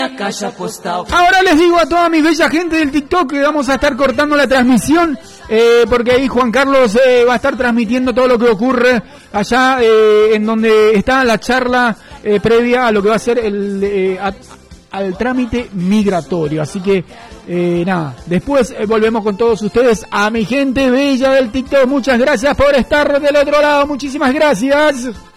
Ahora les digo a toda mi bella gente del TikTok que vamos a estar cortando la transmisión, porque ahí Juan Carlos va a estar transmitiendo todo lo que ocurre allá en donde está la charla previa a lo que va a ser al trámite migratorio. Así que nada, después volvemos con todos ustedes. A mi gente bella del TikTok, muchas gracias por estar del otro lado, muchísimas gracias.